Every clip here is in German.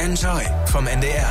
Enjoy vom NDR.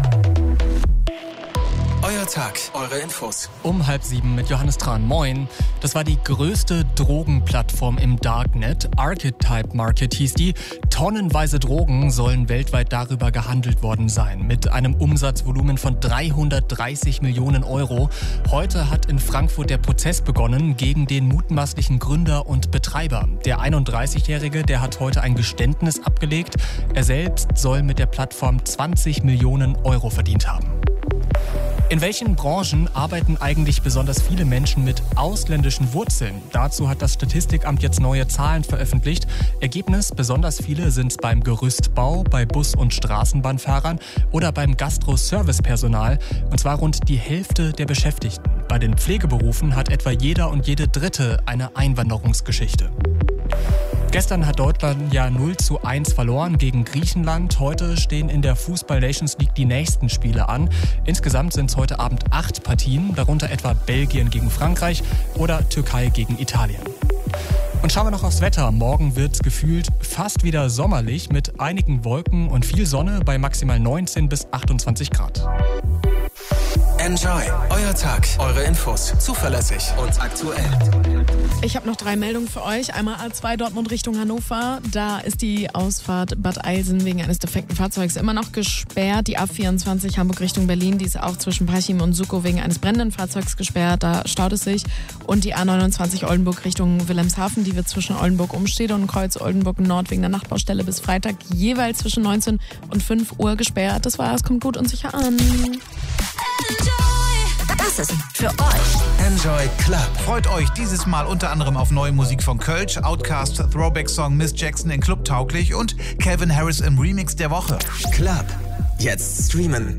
Euer Tag, eure Infos. Um 6:30 mit Johannes Tran. Moin. Das war die größte Drogenplattform im Darknet. Archetype Market hieß die. Tonnenweise Drogen sollen weltweit darüber gehandelt worden sein. Mit einem Umsatzvolumen von 330 Millionen Euro. Heute hat in Frankfurt der Prozess begonnen gegen den mutmaßlichen Gründer und Betreiber. Der 31-Jährige, der hat heute ein Geständnis abgelegt. Er selbst soll mit der Plattform 20 Millionen Euro verdient haben. In welchen Branchen arbeiten eigentlich besonders viele Menschen mit ausländischen Wurzeln? Dazu hat das Statistikamt jetzt neue Zahlen veröffentlicht. Ergebnis: besonders viele sind beim Gerüstbau, bei Bus- und Straßenbahnfahrern oder beim Gastro-Service-Personal. Und zwar rund die Hälfte der Beschäftigten. Bei den Pflegeberufen hat etwa jeder und jede Dritte eine Einwanderungsgeschichte. Gestern hat Deutschland ja 0:1 verloren gegen Griechenland. Heute stehen in der Fußball-Nations League die nächsten Spiele an. Insgesamt sind es heute Abend 8 Partien, darunter etwa Belgien gegen Frankreich oder Türkei gegen Italien. Und schauen wir noch aufs Wetter. Morgen wird es gefühlt fast wieder sommerlich mit einigen Wolken und viel Sonne bei maximal 19 bis 28 Grad. Enjoy, euer Tag, eure Infos. Zuverlässig und aktuell. Ich habe noch 3 Meldungen für euch. Einmal A2 Dortmund Richtung Hannover. Da ist die Ausfahrt Bad Eilsen wegen eines defekten Fahrzeugs immer noch gesperrt. Die A24 Hamburg Richtung Berlin, die ist auch zwischen Parchim und Suckow wegen eines brennenden Fahrzeugs gesperrt. Da staut es sich. Und die A29 Oldenburg Richtung Wilhelmshaven, die wird zwischen Oldenburg Umstede und Kreuz Oldenburg Nord wegen der Nachtbaustelle bis Freitag jeweils zwischen 19 und 5 Uhr gesperrt. Das war's, kommt gut und sicher an. Das ist für euch Enjoy Club. Freut euch dieses Mal unter anderem auf neue Musik von Kölsch, Outkast, Throwback-Song Miss Jackson in Club tauglich und Calvin Harris im Remix der Woche. Club. Jetzt streamen.